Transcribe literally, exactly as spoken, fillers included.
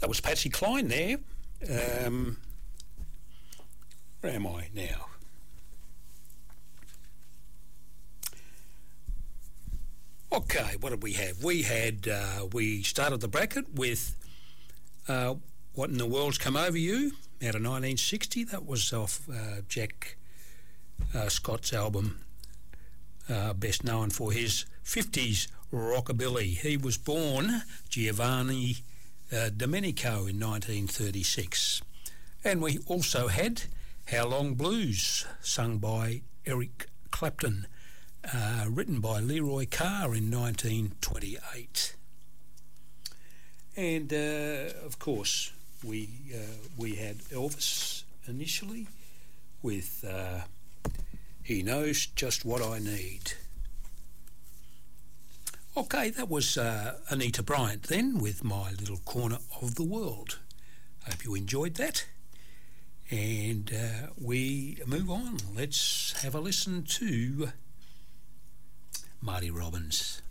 That was Patsy Cline there. Um, where am I now? Okay, what did we have? We had, uh, we started the bracket with uh, What in the World's Come Over You out of nineteen sixty. That was off uh, Jack uh, Scott's album, uh, best known for his fifties rockabilly. He was born Giovanni uh, Domenico in nineteen thirty-six. And we also had How Long Blues, sung by Eric Clapton, uh, written by Leroy Carr in nineteen twenty-eight. And, uh, of course, we uh, we had Elvis initially with uh, He Knows Just What I Need. Okay, that was uh, Anita Bryant then with My Little Corner of the World. Hope you enjoyed that. And uh, we move on. Let's have a listen to Marty Robbins.